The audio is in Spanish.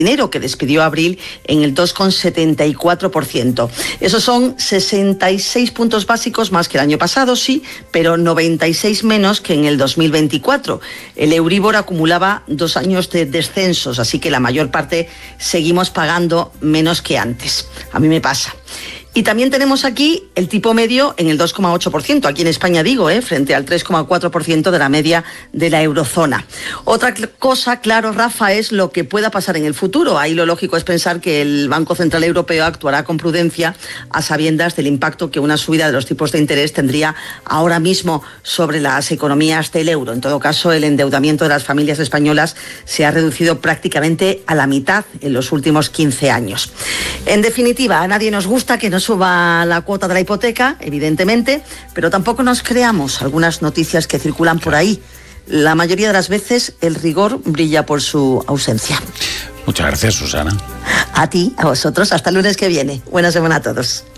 dinero que despidió abril en el 2,74%. Esos son 66 puntos básicos más que el año pasado, sí, pero 96 menos que en el 2024. El Euribor acumulaba 2 años de descensos, así que la mayor parte seguimos pagando menos que antes. A mí me pasa. Y también tenemos aquí el tipo medio en el 2,8%, aquí en España digo, frente al 3,4% de la media de la eurozona. Otra cosa, claro, Rafa, es lo que pueda pasar en el futuro. Ahí lo lógico es pensar que el Banco Central Europeo actuará con prudencia a sabiendas del impacto que una subida de los tipos de interés tendría ahora mismo sobre las economías del euro. En todo caso, el endeudamiento de las familias españolas se ha reducido prácticamente a la mitad en los últimos 15 años. En definitiva, a nadie nos gusta que nos suba la cuota de la hipoteca, evidentemente, pero tampoco nos creamos algunas noticias que circulan por ahí. La mayoría de las veces el rigor brilla por su ausencia. Muchas gracias, Susana. A ti, a vosotros, hasta el lunes que viene. Buena semana a todos.